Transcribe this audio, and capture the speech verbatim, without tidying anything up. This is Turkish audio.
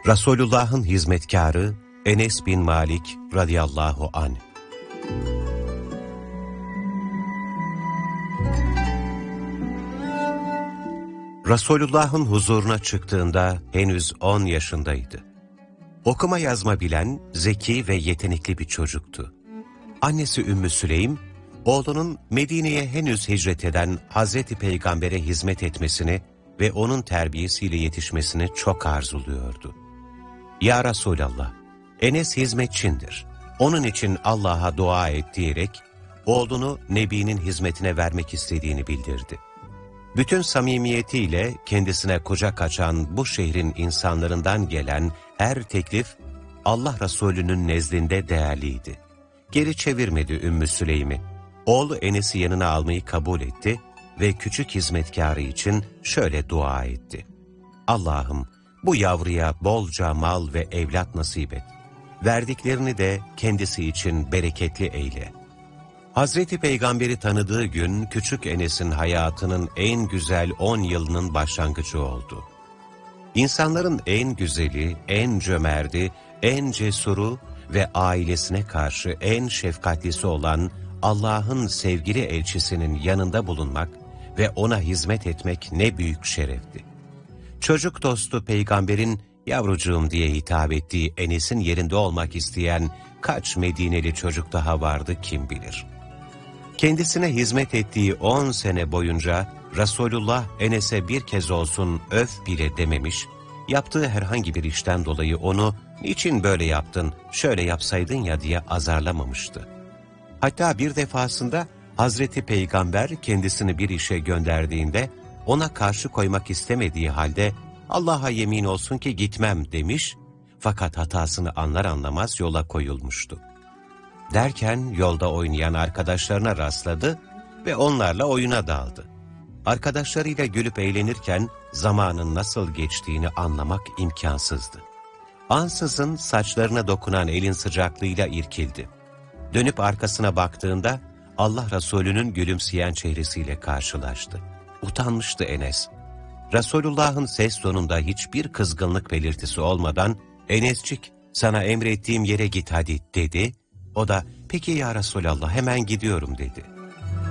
Resulullah'ın hizmetkarı Enes bin Malik radıyallahu anh. Resulullah'ın huzuruna çıktığında henüz on yaşındaydı. Okuma yazma bilen, zeki ve yetenekli bir çocuktu. Annesi Ümmü Süleym, oğlunun Medine'ye henüz hicret eden Hazreti Peygamber'e hizmet etmesini ve onun terbiyesiyle yetişmesini çok arzuluyordu. "Ya Resulallah, Enes hizmetçindir. Onun için Allah'a dua et" diyerek oğlunu Nebi'nin hizmetine vermek istediğini bildirdi. Bütün samimiyetiyle kendisine kucak açan bu şehrin insanlarından gelen her teklif Allah Resulü'nün nezdinde değerliydi. Geri çevirmedi Ümmü Süleym'i. Oğlu Enes'i yanına almayı kabul etti ve küçük hizmetkarı için şöyle dua etti: "Allah'ım, bu yavruya bolca mal ve evlat nasip et. Verdiklerini de kendisi için bereketli eyle." Hazreti Peygamber'i tanıdığı gün küçük Enes'in hayatının en güzel on yılının başlangıcı oldu. İnsanların en güzeli, en cömerti, en cesuru ve ailesine karşı en şefkatlisi olan Allah'ın sevgili elçisinin yanında bulunmak ve ona hizmet etmek ne büyük şerefti. Çocuk dostu Peygamber'in "yavrucuğum" diye hitap ettiği Enes'in yerinde olmak isteyen kaç Medineli çocuk daha vardı kim bilir. Kendisine hizmet ettiği on sene boyunca Resulullah Enes'e bir kez olsun öf bile dememiş, yaptığı herhangi bir işten dolayı onu "niçin böyle yaptın, şöyle yapsaydın ya" diye azarlamamıştı. Hatta bir defasında Hazreti Peygamber kendisini bir işe gönderdiğinde ona karşı koymak istemediği halde "Allah'a yemin olsun ki gitmem" demiş, fakat hatasını anlar anlamaz yola koyulmuştu. Derken yolda oynayan arkadaşlarına rastladı ve onlarla oyuna daldı. Arkadaşlarıyla gülüp eğlenirken zamanın nasıl geçtiğini anlamak imkansızdı. Ansızın saçlarına dokunan elin sıcaklığıyla irkildi. Dönüp arkasına baktığında Allah Resulü'nün gülümseyen çehresiyle karşılaştı. Utanmıştı Enes. Resulullah'ın ses tonunda hiçbir kızgınlık belirtisi olmadan "Enescik, sana emrettiğim yere git hadi" dedi. O da "peki ya Resulallah, hemen gidiyorum" dedi.